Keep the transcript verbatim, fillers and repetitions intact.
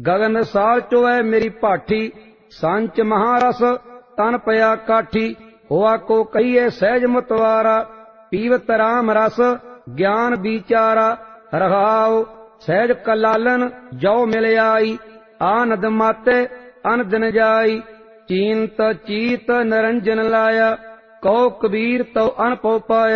ਗगन साल चोए मेरी भाठी, संच महारस तन पया काठी। होआ को कहिए सहज मतवारा, पीवत राम रस ज्ञान विचारा। रहाओ सहज कलालन जो मिल आई, आनद माते अन दिन जाई। चींत चीत निरंजन लाया, कहो कबीर तो अनपो पाया।